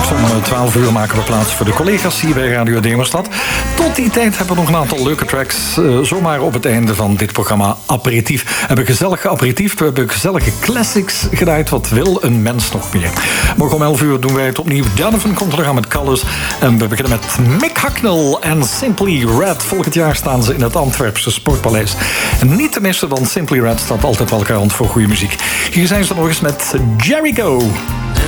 Straks om 12 uur maken we plaats voor de collega's hier bij Radio Demerstad. Tot die tijd hebben we nog een aantal leuke tracks. Zomaar op het einde van dit programma Aperitief. We hebben gezellig geaperitiefd. We hebben gezellige classics gedraaid. Wat wil een mens nog meer? Morgen om 11 uur doen wij het opnieuw. Jonathan komt eraan met Colors. En we beginnen met Mick Hucknall en Simply Red. Volgend jaar staan ze in het Antwerpse Sportpaleis. En niet te missen, want Simply Red staat altijd wel garant voor goede muziek. Hier zijn ze nog eens met Jericho.